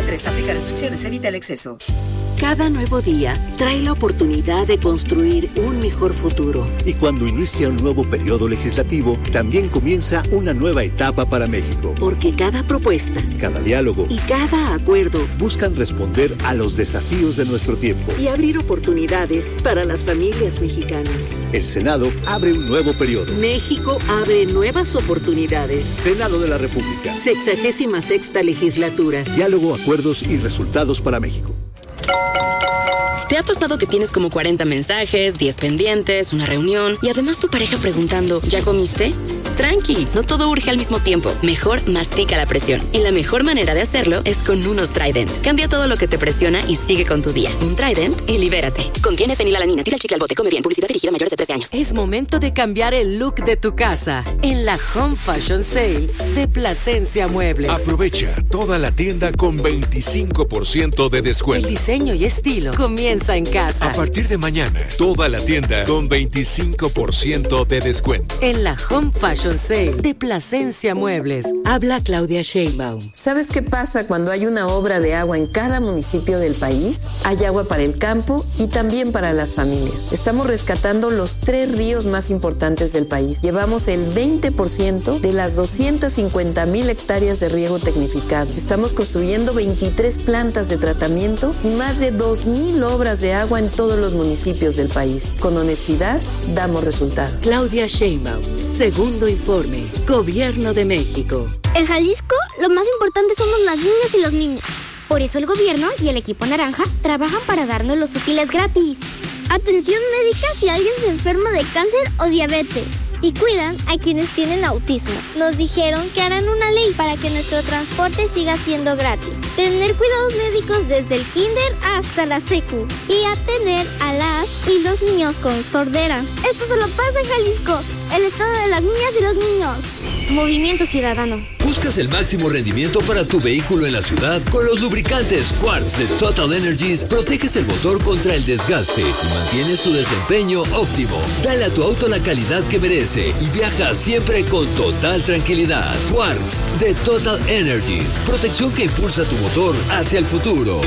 2023. Aplica restricciones, evita el exceso. Cada nuevo día trae la oportunidad de construir un mejor futuro. Y cuando inicia un nuevo periodo legislativo, también comienza una nueva etapa para México. Porque cada propuesta, cada diálogo y cada acuerdo buscan responder a los desafíos de nuestro tiempo y abrir oportunidades para las familias mexicanas. El Senado abre un nuevo periodo. México abre nuevas oportunidades. Senado de la República. 66ª legislatura. Diálogo, acuerdos y resultados para México. ¿Te ha pasado que tienes como 40 mensajes, 10 pendientes, una reunión y además tu pareja preguntando, ¿ya comiste? Tranqui, no todo urge al mismo tiempo. Mejor mastica la presión. Y la mejor manera de hacerlo es con unos Trident. Cambia todo lo que te presiona y sigue con tu día. Un Trident y libérate. Contiene fenilalanina. Tira el chicle al bote. Come bien. Publicidad dirigida a mayores de 13 años. Es momento de cambiar el look de tu casa en la Home Fashion Sale de Plasencia Muebles. Aprovecha toda la tienda con 25% de descuento. El diseño y estilo comienza en casa. A partir de mañana, toda la tienda con 25% de descuento. En la Home Fashion Sale de Plasencia Muebles. Habla Claudia Sheinbaum. ¿Sabes qué pasa cuando hay una obra de agua en cada municipio del país? Hay agua para el campo y también para las familias. Estamos rescatando los 3 ríos más importantes del país. Llevamos el 20% de las 250,000 hectáreas de riego tecnificado. Estamos construyendo 23 plantas de tratamiento y más de 2,000 obras de agua en todos los municipios del país. Con honestidad, damos resultados. Claudia Sheinbaum, segundo informe, Gobierno de México. En Jalisco, lo más importante somos las niñas y los niños. Por eso el gobierno y el equipo naranja trabajan para darnos los útiles gratis. Atención médica si alguien se enferma de cáncer o diabetes. Y cuidan a quienes tienen autismo. Nos dijeron que harán una ley para que nuestro transporte siga siendo gratis. Tener cuidados médicos desde el kinder hasta la secu. Y atender a las y los niños con sordera. Esto solo pasa en Jalisco, el estado de las niñas y los niños. Movimiento Ciudadano. ¿Buscas el máximo rendimiento para tu vehículo en la ciudad? Con los lubricantes Quartz de Total Energies proteges el motor contra el desgaste y mantienes su desempeño óptimo. Dale a tu auto la calidad que merece y viaja siempre con total tranquilidad. Quartz de Total Energies. Protección que impulsa tu motor hacia el futuro.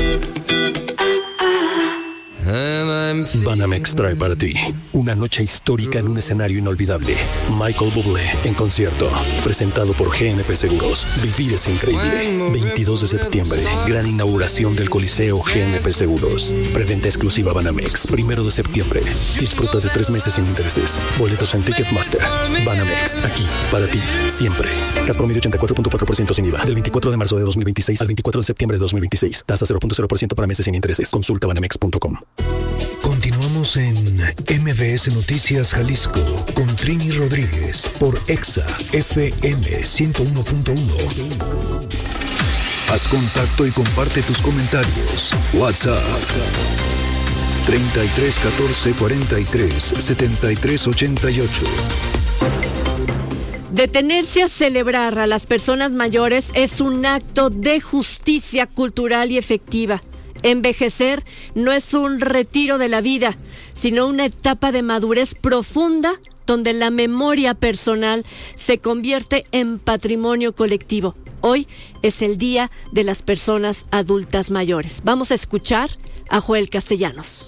Banamex trae para ti una noche histórica en un escenario inolvidable. Michael Bublé en concierto, presentado por GNP Seguros. Vivir es increíble. 22 de septiembre, gran inauguración del Coliseo GNP Seguros. Preventa exclusiva Banamex, 1 de septiembre. Disfruta de 3 meses sin intereses. Boletos en Ticketmaster. Banamex, aquí, para ti, siempre. CAT promedio 84.4% sin IVA. Del 24 de marzo de 2026 al 24 de septiembre de 2026. Tasa 0.0% para meses sin intereses. Consulta banamex.com. Continuamos en MBS Noticias Jalisco con Trini Rodríguez por Exa FM 101.1. Haz contacto y comparte tus comentarios. WhatsApp 33 14 43 73 88. Detenerse a celebrar a las personas mayores es un acto de justicia cultural y efectiva. Envejecer no es un retiro de la vida, sino una etapa de madurez profunda donde la memoria personal se convierte en patrimonio colectivo. Hoy es el Día de las Personas Adultas Mayores. Vamos a escuchar a Joel Castellanos.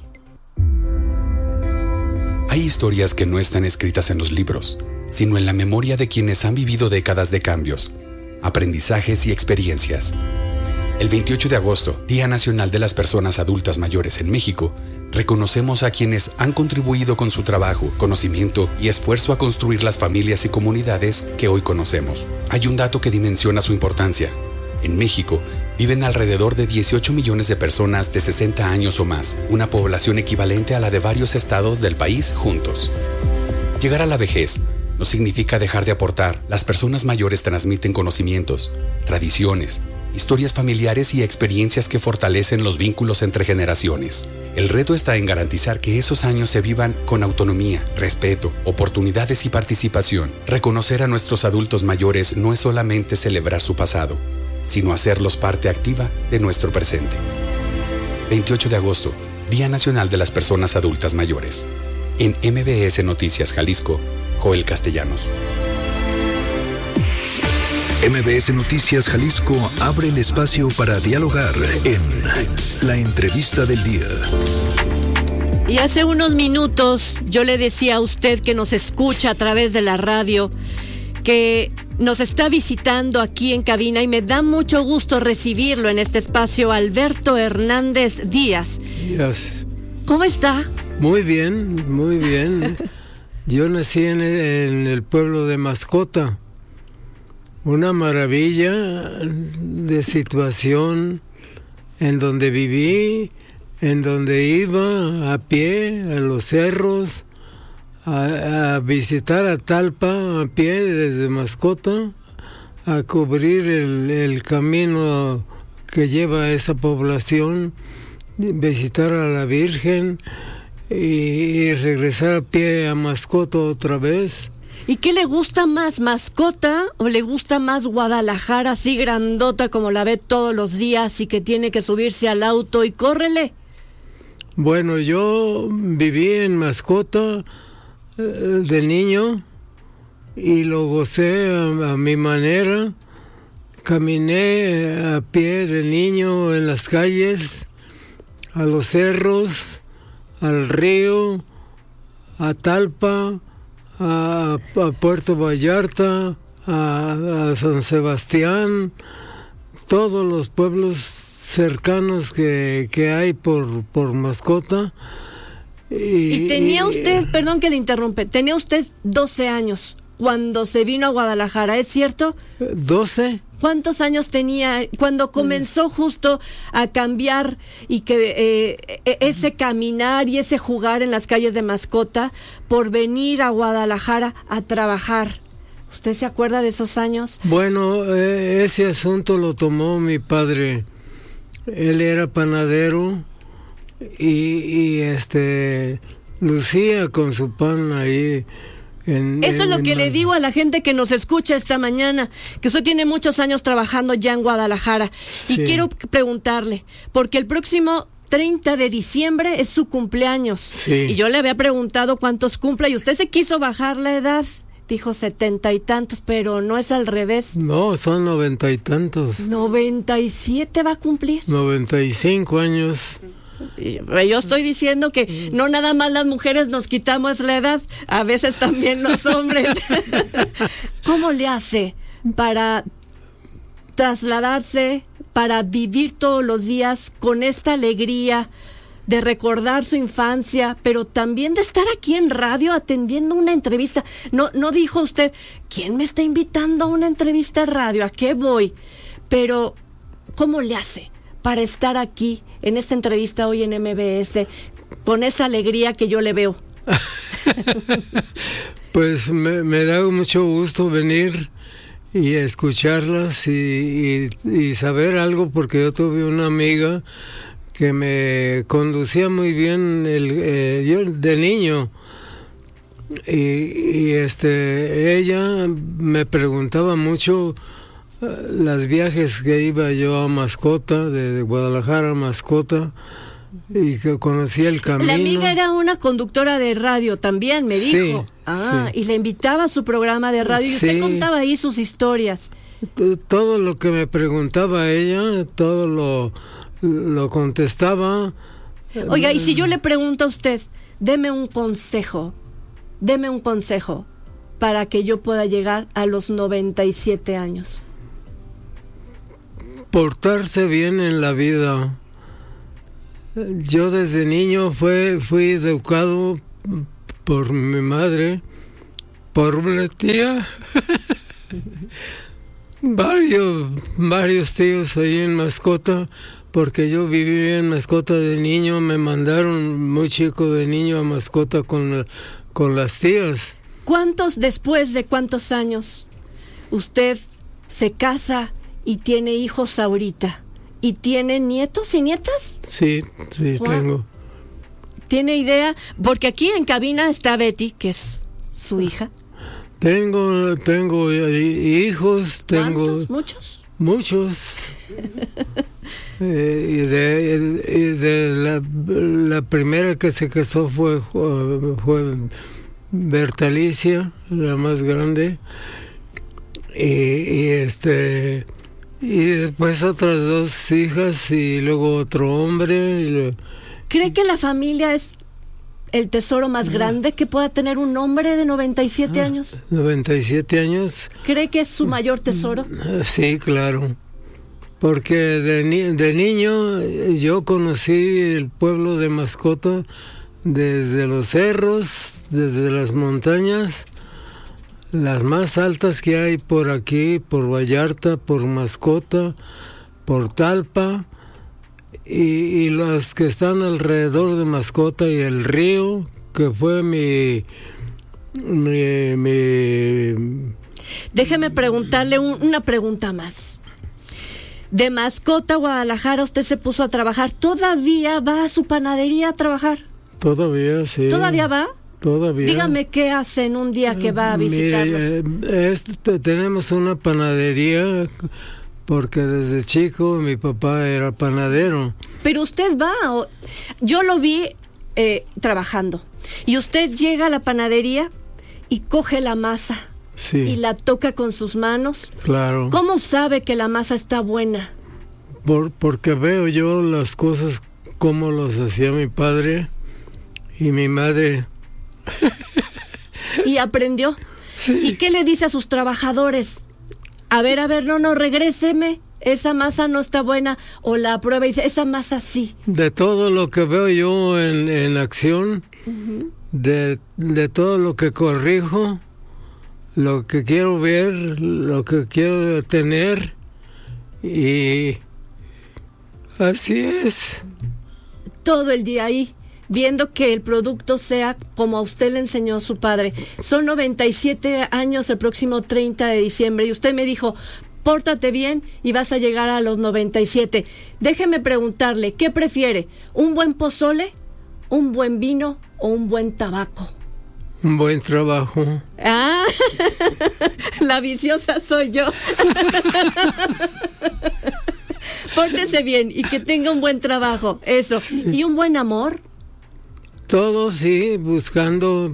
Hay historias que no están escritas en los libros, sino en la memoria de quienes han vivido décadas de cambios, aprendizajes y experiencias. El 28 de agosto, Día Nacional de las Personas Adultas Mayores en México, reconocemos a quienes han contribuido con su trabajo, conocimiento y esfuerzo a construir las familias y comunidades que hoy conocemos. Hay un dato que dimensiona su importancia. En México, viven alrededor de 18 millones de personas de 60 años o más, una población equivalente a la de varios estados del país juntos. Llegar a la vejez no significa dejar de aportar. Las personas mayores transmiten conocimientos, tradiciones, historias familiares y experiencias que fortalecen los vínculos entre generaciones. El reto está en garantizar que esos años se vivan con autonomía, respeto, oportunidades y participación. Reconocer a nuestros adultos mayores no es solamente celebrar su pasado, sino hacerlos parte activa de nuestro presente. 28 de agosto, Día Nacional de las Personas Adultas Mayores. En MBS Noticias Jalisco, Joel Castellanos. MBS Noticias Jalisco abre el espacio para dialogar en La Entrevista del Día. Y hace unos minutos yo le decía a usted que nos escucha a través de la radio, que nos está visitando aquí en cabina y me da mucho gusto recibirlo en este espacio, Alberto Hernández Díaz. Díaz. ¿Cómo está? Muy bien, muy bien. Yo nací en el pueblo de Mascota. Una maravilla de situación en donde viví, en donde iba a pie a los cerros, a visitar a Talpa a pie desde Mascota, a cubrir el camino que lleva a esa población, visitar a la Virgen y regresar a pie a Mascota otra vez. ¿Y qué le gusta más, Mascota o le gusta más Guadalajara, así grandota como la ve todos los días y que tiene que subirse al auto y córrele? Bueno, yo viví en Mascota de niño y lo gocé a mi manera. Caminé a pie de niño en las calles, a los cerros, al río, a Talpa, a Puerto Vallarta, a San Sebastián, todos los pueblos cercanos que hay por Mascota. Y tenía usted, perdón que le interrumpe, tenía usted 12 años cuando se vino a Guadalajara, ¿es cierto? 12. ¿Cuántos años tenía cuando comenzó justo a cambiar y que ese caminar y ese jugar en las calles de Mascota por venir a Guadalajara a trabajar? ¿Usted se acuerda de esos años? Bueno, ese asunto lo tomó mi padre. Él era panadero y lucía con su pan ahí. Eso es lo que le digo a la gente que nos escucha esta mañana, que usted tiene muchos años trabajando ya en Guadalajara. Sí. Y quiero preguntarle, porque el próximo 30 de diciembre es su cumpleaños. Sí. Y yo le había preguntado cuántos cumple y usted se quiso bajar la edad. Dijo 70 y tantos, pero no es al revés. No, son 90 y tantos. 97 va a cumplir. 95 años. Yo estoy diciendo que no nada más las mujeres nos quitamos la edad, a veces también los hombres. ¿Cómo le hace para trasladarse, para vivir todos los días con esta alegría de recordar su infancia, pero también de estar aquí en radio atendiendo una entrevista? No dijo usted, ¿quién me está invitando a una entrevista en radio? ¿A qué voy? Pero, ¿cómo le hace para estar aquí en esta entrevista hoy en MBS con esa alegría que yo le veo? Pues me da mucho gusto venir y escucharlas y saber algo, porque yo tuve una amiga que me conducía muy bien yo de niño y ella me preguntaba mucho las viajes que iba yo a Mascota, de Guadalajara a Mascota, y que conocía el camino. La amiga era una conductora de radio también, me dijo. Sí. Y le invitaba a su programa de radio y usted contaba ahí sus historias. Todo lo que me preguntaba ella, todo lo contestaba. Oiga, y si yo le pregunto a usted, deme un consejo para que yo pueda llegar a los 97 años. Portarse bien en la vida. Yo desde niño fui educado por mi madre, por una tía, varios tíos ahí en Mascota, porque yo viví en Mascota de niño. Me mandaron muy chico de niño a Mascota con las tías. Después de cuántos años usted se casa y tiene hijos ahorita? ¿Y tiene nietos y nietas? Sí, tengo. ¿Tiene idea? Porque aquí en cabina está Betty, que es su hija. Tengo hijos, ¿Cuántos? ¿Muchos? Muchos. Y de la primera que se casó fue Bertalicia, la más grande. y después otras 2 hijas y luego otro hombre. ¿Cree que la familia es el tesoro más grande que pueda tener un hombre de 97 años? 97 años. ¿Cree que es su mayor tesoro? Sí, claro. Porque de niño yo conocí el pueblo de Mascota desde los cerros, desde las montañas, las más altas que hay por aquí, por Vallarta, por Mascota, por Talpa, y las que están alrededor de Mascota y el río, que fue mi Déjeme preguntarle una pregunta más. De Mascota, Guadalajara, usted se puso a trabajar. ¿Todavía va a su panadería a trabajar? Todavía, sí. ¿Todavía va? Todavía. Dígame qué hace en un día que va a visitarlos. Mire, tenemos una panadería porque desde chico mi papá era panadero. Pero usted va, yo lo vi trabajando, y usted llega a la panadería y coge la masa. Sí. Y la toca con sus manos. Claro. ¿Cómo sabe que la masa está buena? Porque veo yo las cosas como los hacía mi padre y mi madre. Y aprendió. Sí. ¿Y qué le dice a sus trabajadores? A ver, no, regréseme, esa masa no está buena. O la prueba y dice, esa masa sí. De todo lo que veo yo en acción, Uh-huh. de todo lo que corrijo, lo que quiero ver, lo que quiero tener, y así es. Todo el día ahí, viendo que el producto sea como a usted le enseñó su padre. Son 97 años el próximo 30 de diciembre y usted me dijo, pórtate bien y vas a llegar a los 97. Déjeme preguntarle, ¿qué prefiere? ¿Un buen pozole, un buen vino o un buen tabaco? Un buen trabajo. Ah, la viciosa soy yo. Pórtese bien y que tenga un buen trabajo, eso. Sí. ¿Y un buen amor? Todo, sí, buscando,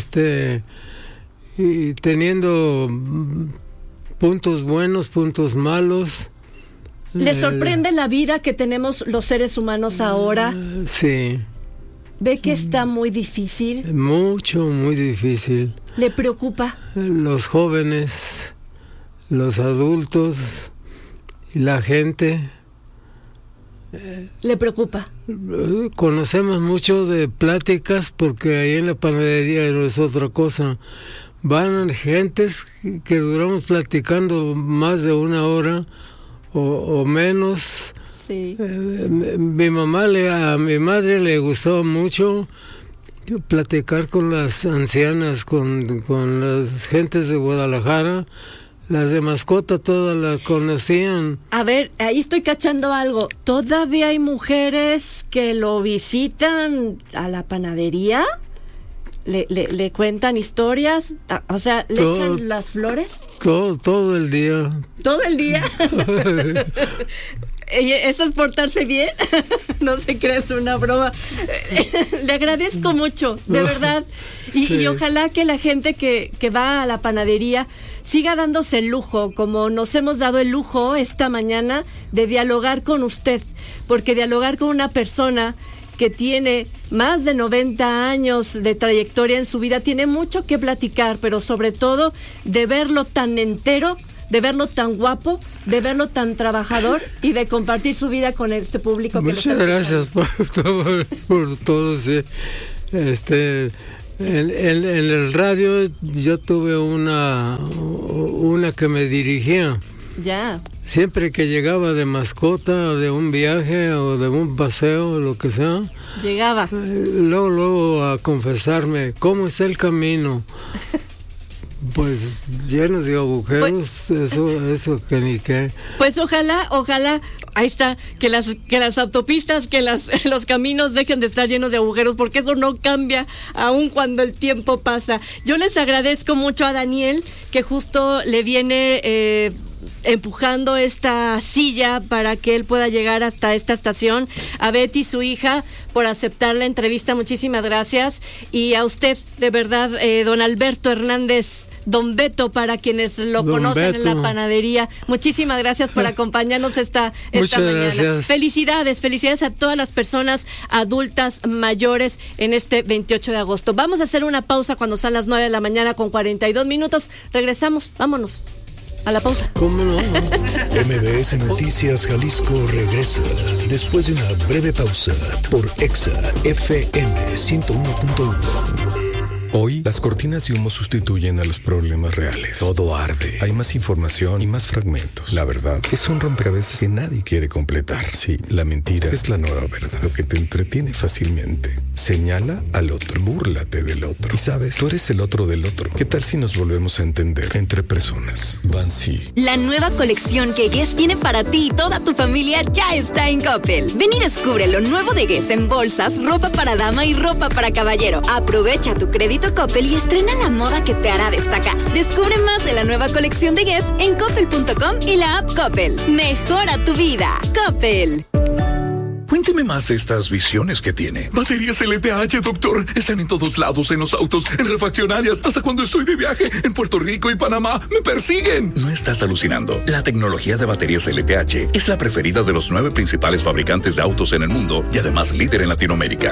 y teniendo puntos buenos, puntos malos. ¿Le sorprende la vida que tenemos los seres humanos ahora? Sí. ¿Ve que está muy difícil? Mucho, muy difícil. ¿Le preocupa? Los jóvenes, los adultos y la gente. ¿Le preocupa? Conocemos mucho de pláticas porque ahí en la panadería no es otra cosa. Van gentes que duramos platicando más de 1 hora o menos. Sí. A mi madre le gustaba mucho platicar con las ancianas, con las gentes de Guadalajara. Las de Mascota todas la conocían. A ver, ahí estoy cachando algo. ¿Todavía hay mujeres que lo visitan a la panadería? ¿Le cuentan historias? O sea, ¿le echan las flores? Todo el día. ¿Todo el día? ¿Eso es portarse bien? No se crea, es una broma. Le agradezco mucho, de verdad. Y ojalá que la gente que va a la panadería siga dándose el lujo, como nos hemos dado el lujo esta mañana, de dialogar con usted. Porque dialogar con una persona que tiene más de 90 años de trayectoria en su vida, tiene mucho que platicar, pero sobre todo de verlo tan entero, de verlo tan guapo, de verlo tan trabajador y de compartir su vida con este público. Muchas gracias por todo. Sí. En el radio yo tuve una que me dirigía. Ya. Siempre que llegaba de Mascota, de un viaje o de un paseo, lo que sea, llegaba. Luego a confesarme, ¿cómo está el camino? Pues llenos de agujeros, pues, eso que ni qué. Pues ojalá, ahí está, que las autopistas, que los caminos dejen de estar llenos de agujeros, porque eso no cambia aun cuando el tiempo pasa. Yo les agradezco mucho a Daniel, que justo le viene empujando esta silla para que él pueda llegar hasta esta estación, a Betty, su hija, por aceptar la entrevista, muchísimas gracias, y a usted, de verdad, don Alberto Hernández Don Beto, para quienes lo conocen en la panadería. Muchísimas gracias por acompañarnos esta mañana. Gracias. Felicidades a todas las personas adultas mayores en este 28 de agosto. Vamos a hacer una pausa cuando sean las 9 de la mañana con 42 minutos. Regresamos, vámonos a la pausa. ¿Cómo no? MBS Noticias Jalisco regresa después de una breve pausa por Exa FM 101.1. Hoy, las cortinas de humo sustituyen a los problemas reales. Todo arde. Hay más información y más fragmentos. La verdad es un rompecabezas que nadie quiere completar. Sí, la mentira es la nueva verdad. Lo que te entretiene fácilmente. Señala al otro. Búrlate del otro. Y sabes, tú eres el otro del otro. ¿Qué tal si nos volvemos a entender entre personas? Bansi. La nueva colección que Guess tiene para ti y toda tu familia ya está en Coppel. Ven y descubre lo nuevo de Guess en bolsas, ropa para dama y ropa para caballero. Aprovecha tu crédito Coppel y estrena la moda que te hará destacar. Descubre más de la nueva colección de Guess en coppel.com y la app Coppel. Mejora tu vida. Coppel. Cuénteme más de estas visiones que tiene. Baterías LTH, doctor. Están en todos lados, en los autos, en refaccionarias. Hasta cuando estoy de viaje en Puerto Rico y Panamá, me persiguen. No estás alucinando. La tecnología de baterías LTH es la preferida de los 9 principales fabricantes de autos en el mundo y además líder en Latinoamérica.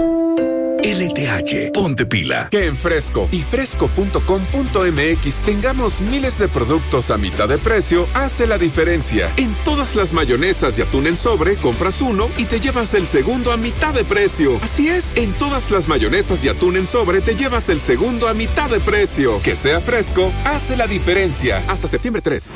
LTH, ponte pila. Que en Fresco y fresco.com.mx tengamos miles de productos a mitad de precio hace la diferencia. En todas las mayonesas y atún en sobre, compras uno y te llevas el segundo a mitad de precio. Así es, en todas las mayonesas y atún en sobre te llevas el segundo a mitad de precio. Que sea Fresco, hace la diferencia. Hasta septiembre 3.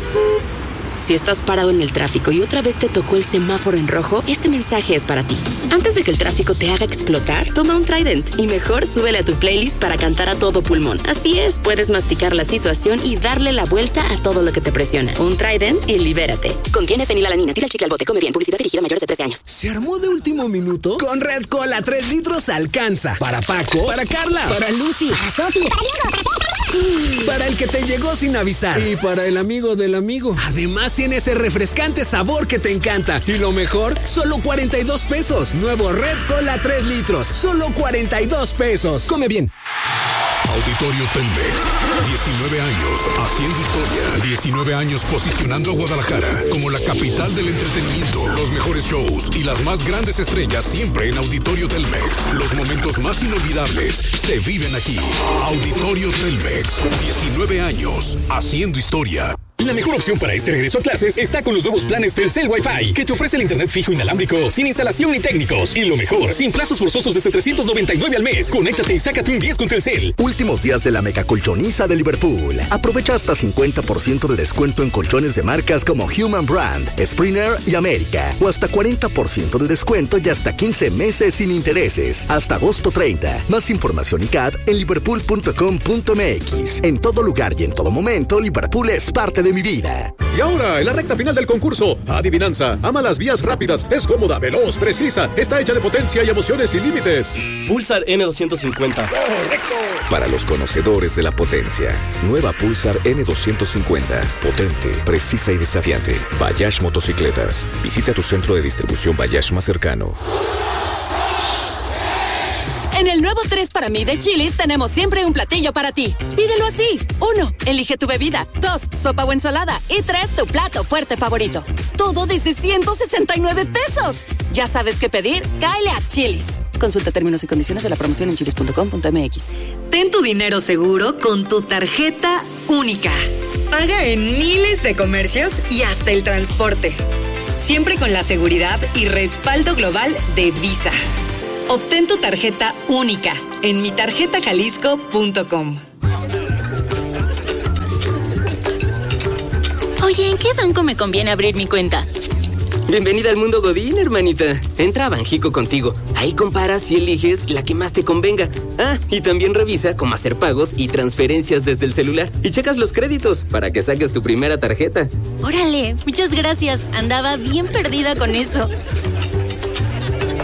Si estás parado en el tráfico y otra vez te tocó el semáforo en rojo, este mensaje es para ti. Antes de que el tráfico te haga explotar, toma un Trident y mejor súbele a tu playlist para cantar a todo pulmón. Así es, puedes masticar la situación y darle la vuelta a todo lo que te presiona. Un Trident y libérate. Contiene fenilalanina. Tira el chicle al bote. Come bien. Publicidad dirigida a mayores de 13 años. ¿Se armó de último minuto? Con Red Cola 3 litros alcanza. Para Paco, para Carla, para Lucy, para Sofi, para el que te llegó sin avisar y para el amigo del amigo. Además tiene ese refrescante sabor que te encanta. Y lo mejor, solo 42 pesos. Nuevo Red Cola 3 litros. Solo 42 pesos. Come bien. Auditorio Telmex, 19 años haciendo historia, 19 años posicionando a Guadalajara como la capital del entretenimiento, los mejores shows y las más grandes estrellas siempre en Auditorio Telmex. Los momentos más inolvidables se viven aquí. Auditorio Telmex, 19 años haciendo historia. La mejor opción para este regreso a clases está con los nuevos planes Telcel Wi-Fi, que te ofrece el internet fijo inalámbrico, sin instalación ni técnicos. Y lo mejor, sin plazos forzosos desde $399 al mes. Conéctate y sácate un 10 con Telcel. Últimos días de la mega colchoniza de Liverpool. Aprovecha hasta 50% de descuento en colchones de marcas como Human Brand, Springer y América. O hasta 40% de descuento y hasta 15 meses sin intereses. Hasta agosto 30. Más información y CAD en liverpool.com.mx. En todo lugar y en todo momento, Liverpool es parte de mi vida. Y ahora, en la recta final del concurso, adivinanza, ama las vías rápidas, es cómoda, veloz, precisa, está hecha de potencia y emociones sin límites. Pulsar N250. ¡Correcto! Para los conocedores de la potencia, nueva Pulsar N250. Potente, precisa y desafiante. Bayash Motocicletas. Visita tu centro de distribución Bayash más cercano. En el nuevo 3 para mí de Chili's tenemos siempre un platillo para ti. Pídelo así. 1. Elige tu bebida. 2. Sopa o ensalada. Y 3. Tu plato fuerte favorito. Todo desde 169 pesos. ¿Ya sabes qué pedir? Cáele a Chili's. Consulta términos y condiciones de la promoción en chilis.com.mx. Ten tu dinero seguro con tu tarjeta única. Paga en miles de comercios y hasta el transporte. Siempre con la seguridad y respaldo global de Visa. Obtén tu tarjeta única en mitarjetajalisco.com. Oye, ¿en qué banco me conviene abrir mi cuenta? Bienvenida al mundo Godín, hermanita. Entra a Banjico Contigo. Ahí comparas y eliges la que más te convenga. Ah, y también revisa cómo hacer pagos y transferencias desde el celular. Y checas los créditos para que saques tu primera tarjeta. Órale, muchas gracias. Andaba bien perdida con eso.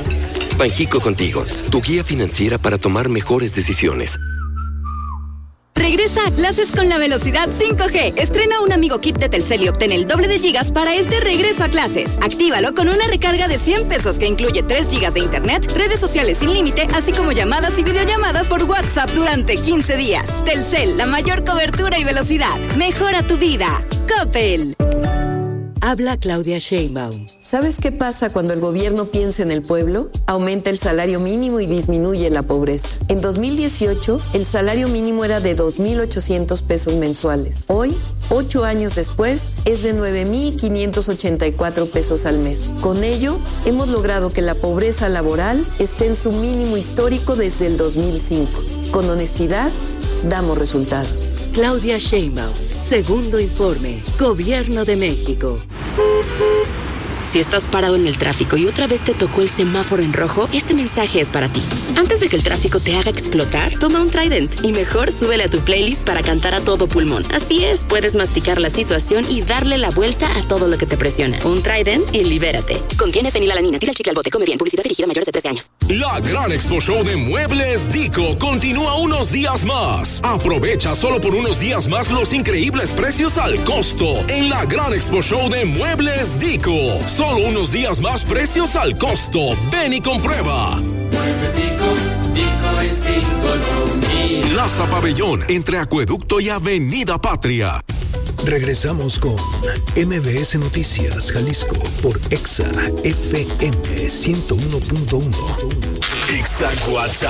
Banjico Contigo, tu guía financiera para tomar mejores decisiones. Regresa a clases con la velocidad 5G. Estrena un Amigo Kit de Telcel y obtén el doble de gigas para este regreso a clases. Actívalo con una recarga de 100 pesos que incluye 3 gigas de internet, redes sociales sin límite, así como llamadas y videollamadas por WhatsApp durante 15 días. Telcel, la mayor cobertura y velocidad. Mejora tu vida. Coppel. Habla Claudia Sheinbaum. ¿Sabes qué pasa cuando el gobierno piensa en el pueblo? Aumenta el salario mínimo y disminuye la pobreza. En 2018, el salario mínimo era de 2,800 pesos mensuales. Hoy, 8 años después, es de 9,584 pesos al mes. Con ello, hemos logrado que la pobreza laboral esté en su mínimo histórico desde el 2005. Con honestidad, damos resultados. Claudia Sheinbaum. Segundo informe. Gobierno de México. Si estás parado en el tráfico y otra vez te tocó el semáforo en rojo, este mensaje es para ti. Antes de que el tráfico te haga explotar, toma un Trident y mejor súbele a tu playlist para cantar a todo pulmón. Así es, puedes masticar la situación y darle la vuelta a todo lo que te presiona. Un Trident y libérate. Contiene fenilalanina. Tira el chicle al bote. Come bien. Publicidad dirigida a mayores de 13 años. La Gran Expo Show de Muebles Dico continúa unos días más. Aprovecha solo por unos días más los increíbles precios al costo en la Gran Expo Show de Muebles Dico. Solo unos días más precios al costo. Ven y comprueba. Muebles Dico, Dico es Dico. Plaza Pabellón, entre Acueducto y Avenida Patria. Regresamos con MBS Noticias Jalisco por Exa FM 101.1. Exa WhatsApp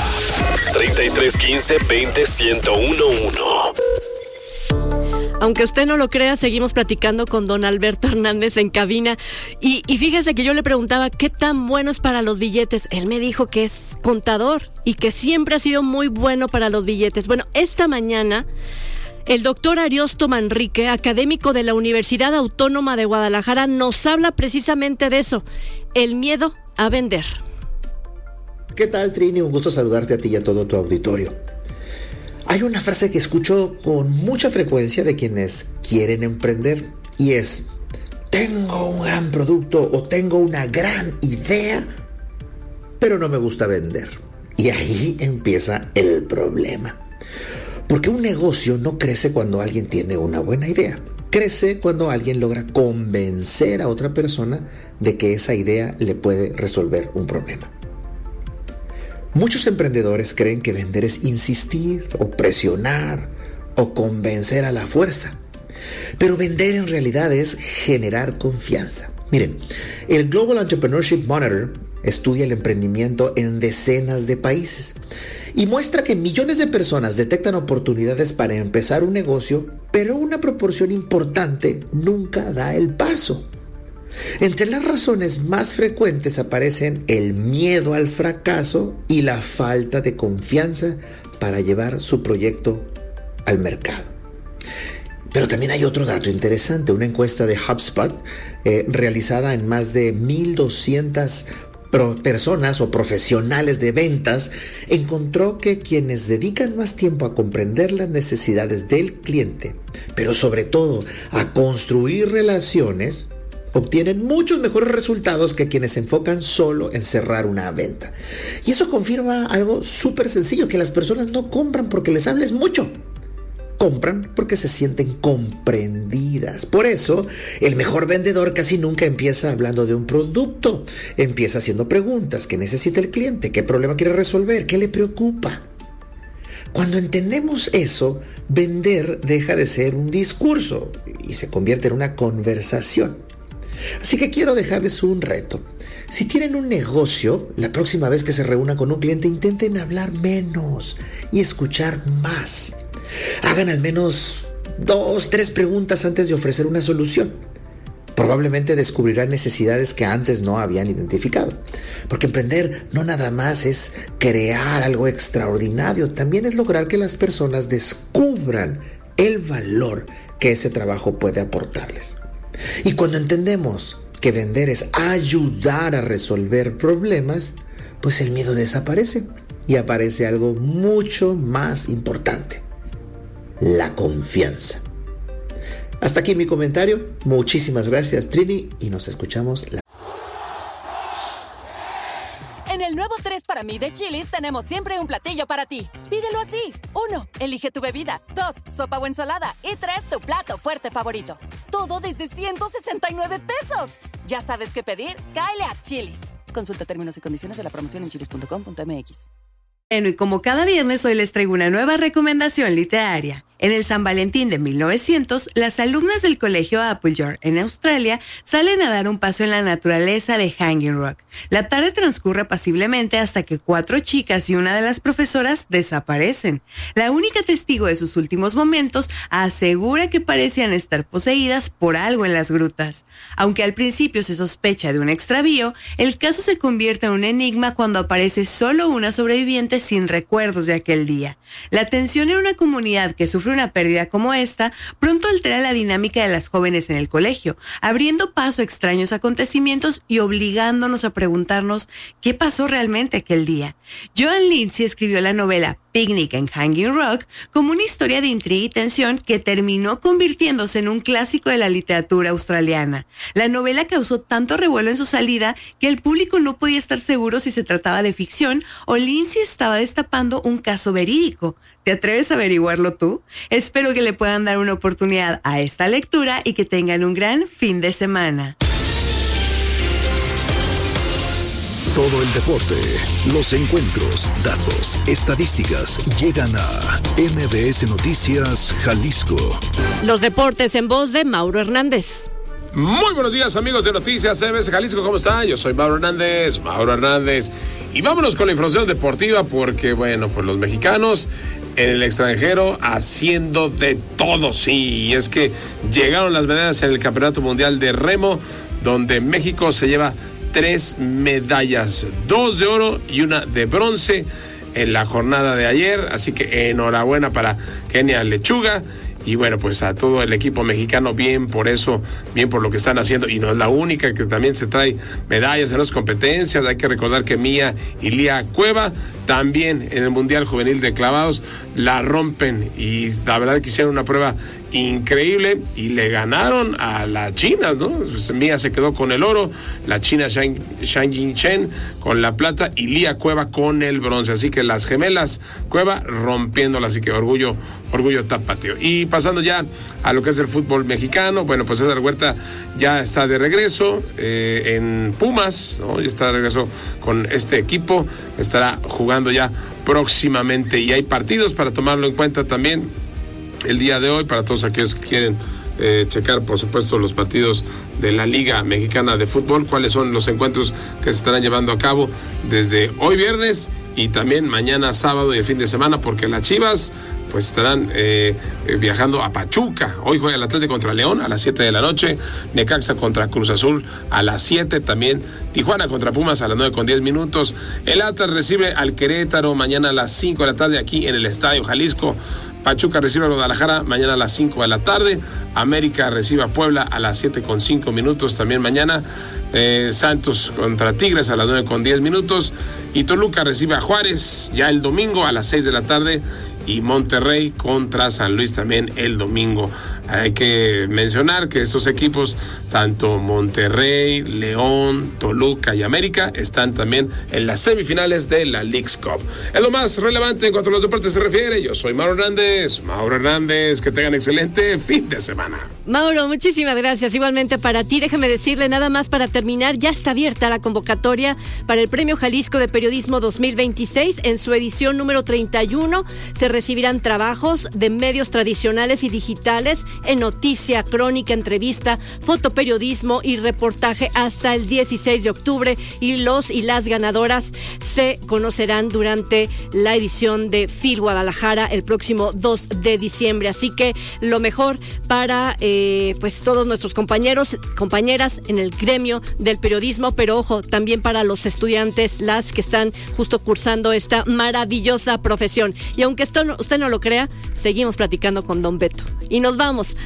3315-201011. Aunque usted no lo crea, seguimos platicando con don Alberto Hernández en cabina. Y fíjese que yo le preguntaba qué tan bueno es para los billetes. Él me dijo que es contador y que siempre ha sido muy bueno para los billetes. Bueno, esta mañana el doctor Ariosto Manrique, académico de la Universidad Autónoma de Guadalajara, nos habla precisamente de eso, el miedo a vender. ¿Qué tal, Trini? Un gusto saludarte a ti y a todo tu auditorio. Hay una frase que escucho con mucha frecuencia de quienes quieren emprender y es: tengo un gran producto o tengo una gran idea, pero no me gusta vender. Y ahí empieza el problema. Porque un negocio no crece cuando alguien tiene una buena idea. Crece cuando alguien logra convencer a otra persona de que esa idea le puede resolver un problema. Muchos emprendedores creen que vender es insistir o presionar o convencer a la fuerza. Pero vender en realidad es generar confianza. Miren, el Global Entrepreneurship Monitor estudia el emprendimiento en decenas de países y muestra que millones de personas detectan oportunidades para empezar un negocio, pero una proporción importante nunca da el paso. Entre las razones más frecuentes aparecen el miedo al fracaso y la falta de confianza para llevar su proyecto al mercado. Pero también hay otro dato interesante. Una encuesta de HubSpot realizada en más de 1,200 personas o profesionales de ventas encontró que quienes dedican más tiempo a comprender las necesidades del cliente, pero sobre todo a construir relaciones, obtienen muchos mejores resultados que quienes se enfocan solo en cerrar una venta. Y eso confirma algo súper sencillo, que las personas no compran porque les hables mucho. Compran porque se sienten comprendidas. Por eso, el mejor vendedor casi nunca empieza hablando de un producto. Empieza haciendo preguntas. ¿Qué necesita el cliente? ¿Qué problema quiere resolver? ¿Qué le preocupa? Cuando entendemos eso, vender deja de ser un discurso y se convierte en una conversación. Así que quiero dejarles un reto. Si tienen un negocio, la próxima vez que se reúnan con un cliente, intenten hablar menos y escuchar más. Hagan al menos 2, 3 preguntas antes de ofrecer una solución. Probablemente descubrirán necesidades que antes no habían identificado. Porque emprender no nada más es crear algo extraordinario, también es lograr que las personas descubran el valor que ese trabajo puede aportarles. Y cuando entendemos que vender es ayudar a resolver problemas, pues el miedo desaparece y aparece algo mucho más importante: la confianza. Hasta aquí mi comentario. Muchísimas gracias, Trini, y nos escuchamos En el nuevo 3 para mí de Chili's tenemos siempre un platillo para ti. Pídelo así. 1. Elige tu bebida. 2. Sopa o ensalada. Y 3. Tu plato fuerte favorito. Todo desde 169 pesos. ¿Ya sabes qué pedir? Cáele a Chili's. Consulta términos y condiciones de la promoción en chilis.com.mx. Bueno, y como cada viernes, hoy les traigo una nueva recomendación literaria. En el San Valentín de 1900, las alumnas del colegio Appleyard en Australia salen a dar un paseo en la naturaleza de Hanging Rock. La tarde transcurre apaciblemente hasta que 4 chicas y una de las profesoras desaparecen. La única testigo de sus últimos momentos asegura que parecían estar poseídas por algo en las grutas. Aunque al principio se sospecha de un extravío, el caso se convierte en un enigma cuando aparece solo una sobreviviente sin recuerdos de aquel día. La tensión en una comunidad que sufre una pérdida como esta pronto altera la dinámica de las jóvenes en el colegio, abriendo paso a extraños acontecimientos y obligándonos a preguntarnos qué pasó realmente aquel día. Joan Lindsay escribió la novela Picnic en Hanging Rock como una historia de intriga y tensión que terminó convirtiéndose en un clásico de la literatura australiana. La novela causó tanto revuelo en su salida que el público no podía estar seguro si se trataba de ficción o Lindsay estaba destapando un caso verídico. ¿Te atreves a averiguarlo tú? Espero que le puedan dar una oportunidad a esta lectura y que tengan un gran fin de semana. Todo el deporte, los encuentros, datos, estadísticas llegan a MBS Noticias Jalisco. Los deportes en voz de Mauro Hernández. Muy buenos días, amigos de Noticias MBS Jalisco, ¿cómo están? Yo soy Mauro Hernández. Y vámonos con la información deportiva porque, bueno, pues los mexicanos en el extranjero haciendo de todo, sí. Y es que llegaron las medallas en el Campeonato Mundial de Remo, donde México se lleva 3 medallas, 2 de oro y 1 de bronce en la jornada de ayer. Así que enhorabuena para Kenia Lechuga. Y bueno, pues a todo el equipo mexicano, bien por eso, bien por lo que están haciendo. Y no es la única, que también se trae medallas en las competencias. Hay que recordar que Mía y Lía Cueva también en el Mundial Juvenil de Clavados la rompen. Y la verdad que hicieron una prueba increíble y le ganaron a las chinas, ¿no? Pues Mía se quedó con el oro, la china Shang Yingchen con la plata y Lía Cueva con el bronce. Así que las gemelas Cueva rompiéndola, así que orgullo tapatío. Y pasando ya a lo que es el fútbol mexicano, bueno, pues César Huerta ya está de regreso en Pumas, ¿no? Ya está de regreso con este equipo, estará jugando ya próximamente y hay partidos para tomarlo en cuenta también el día de hoy para todos aquellos que quieren checar, por supuesto, los partidos de la Liga Mexicana de Fútbol, cuáles son los encuentros que se estarán llevando a cabo desde hoy viernes y también mañana sábado y el fin de semana, porque las Chivas pues estarán viajando a Pachuca. Hoy juega el Atlético contra León a las 7 de la noche, Necaxa contra Cruz Azul a las 7, también Tijuana contra Pumas a las 9:10. El Atlas recibe al Querétaro mañana a las 5 de la tarde aquí en el Estadio Jalisco. Pachuca recibe a Guadalajara mañana a las 5 de la tarde. América recibe a Puebla a las 7:05 también mañana. Santos contra Tigres a las 9:10. Y Toluca recibe a Juárez ya el domingo a las 6 de la tarde. Y Monterrey contra San Luis también el domingo. Hay que mencionar que estos equipos, tanto Monterrey, León, Toluca y América, están también en las semifinales de la Leagues Cup. Es lo más relevante en cuanto a los deportes se refiere. Yo soy Mauro Hernández, que tengan excelente fin de semana. Mauro, muchísimas gracias. Igualmente para ti, déjame decirle nada más para terminar, ya está abierta la convocatoria para el Premio Jalisco de Periodismo 2026. En su edición número 31 se recibirán trabajos de medios tradicionales y digitales en noticia, crónica, entrevista, fotoperiodismo y reportaje hasta el 16 de octubre y los y las ganadoras se conocerán durante la edición de FIL Guadalajara el próximo 2 de diciembre. Así que lo mejor para pues todos nuestros compañeros, compañeras en el gremio del periodismo, pero ojo, también para los estudiantes, las que están justo cursando esta maravillosa profesión. Y aunque usted no lo crea, seguimos platicando con Don Beto. Y nos vamos